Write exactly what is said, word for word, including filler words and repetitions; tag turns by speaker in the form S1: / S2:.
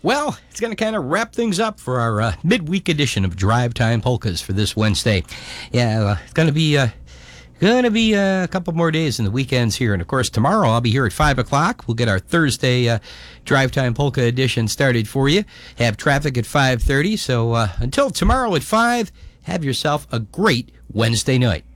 S1: Well, it's going to kind of wrap things up for our uh, midweek edition of Drive Time Polkas for this Wednesday. Yeah, uh, it's going to be uh, going to be uh, a couple more days in the weekends here, and of course tomorrow I'll be here at five o'clock. We'll get our Thursday uh, Drive Time Polka edition started for you. Have traffic at five thirty. So uh, until tomorrow at five, have yourself a great Wednesday night.